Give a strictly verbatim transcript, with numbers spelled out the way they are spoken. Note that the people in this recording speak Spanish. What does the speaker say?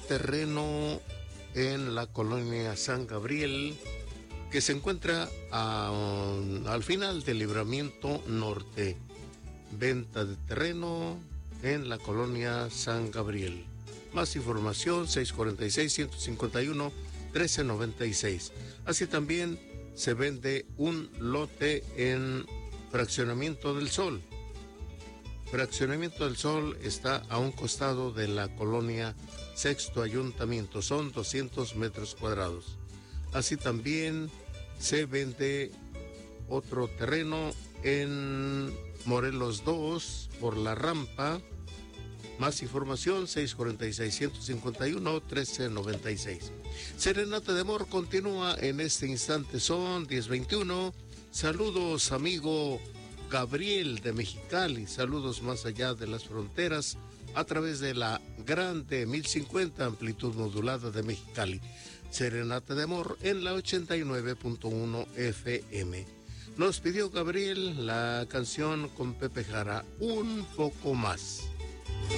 terreno en la colonia San Gabriel, que se encuentra a, al final del Libramiento Norte. Venta de terreno en la colonia San Gabriel. Más información, seis cuatro seis, uno cinco uno, uno tres nueve seis. Así también se vende un lote en Fraccionamiento del Sol. Fraccionamiento del Sol está a un costado de la colonia Sexto Ayuntamiento, son doscientos metros cuadrados. Así también se vende otro terreno en Morelos dos por la Rampa. Más información, seis cuatro seis, uno cinco uno, uno tres nueve seis. Serenata de Amor continúa en este instante, son diez veintiuno. Saludos, amigo Gabriel de Mexicali, saludos más allá de las fronteras a través de la grande mil cincuenta amplitud modulada de Mexicali. Serenata de Amor en la ochenta y nueve punto uno F M. Nos pidió Gabriel la canción con Pepe Jara, Un Poco Más.